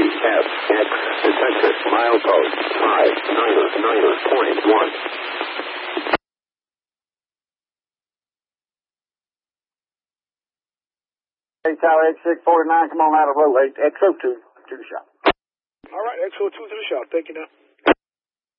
3F X detected milepost 599.1. Hey, Tower X649, come on out of row 8, XO2 to the shop. All right, XO2 to the shop. Thank you now.